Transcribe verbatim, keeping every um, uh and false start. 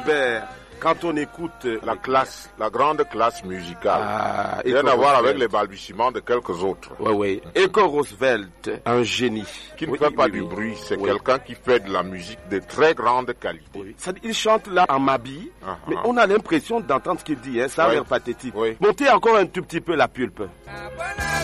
Albert, quand on écoute la classe, la grande classe musicale, ah, rien à voir avec les balbutiements de quelques autres. Oui, oui. Eco Roosevelt, un génie. Qui ne oui, fait pas oui, du oui. bruit, c'est oui. quelqu'un qui fait de la musique de très grande qualité. Oui. Ça, il chante là en mabi, uh-huh. mais on a l'impression d'entendre ce qu'il dit, hein, ça a oui. l'air pathétique. Oui. Montez encore un tout petit peu la pulpe.